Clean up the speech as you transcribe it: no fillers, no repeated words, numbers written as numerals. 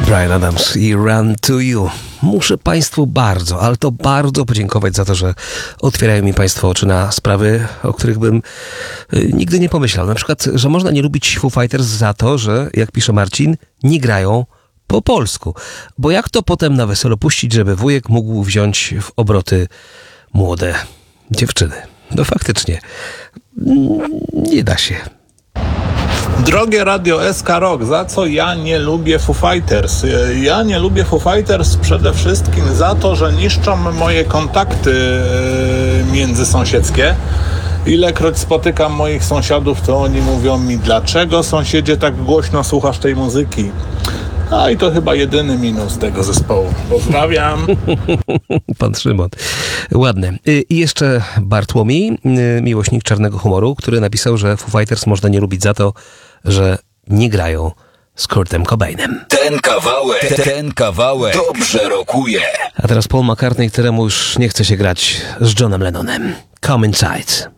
Bryan Adams i Run to You. Muszę Państwu bardzo, ale to bardzo podziękować za to, że otwierają mi Państwo oczy na sprawy, o których bym nigdy nie pomyślał. Na przykład, że można nie lubić Foo Fighters za to, że, jak pisze Marcin, nie grają po polsku. Bo jak to potem na weselu puścić, żeby wujek mógł wziąć w obroty młode dziewczyny? No faktycznie, nie da się. Drogie Radio SK Rock, za co ja nie lubię Foo Fighters? Ja nie lubię Foo Fighters przede wszystkim za to, że niszczą moje kontakty międzysąsiedzkie. Ilekroć spotykam moich sąsiadów, to oni mówią mi, dlaczego sąsiedzie tak głośno słuchasz tej muzyki? A i to chyba jedyny minus tego zespołu. Pozdrawiam. Pan Szymon. Ładne. I jeszcze Bartłomiej, miłośnik czarnego humoru, który napisał, że Foo Fighters można nie lubić za to, że nie grają z Kurtem Cobainem. Ten kawałek dobrze rokuje. A teraz Paul McCartney, któremu już nie chce się grać z Johnem Lennonem. Come Inside.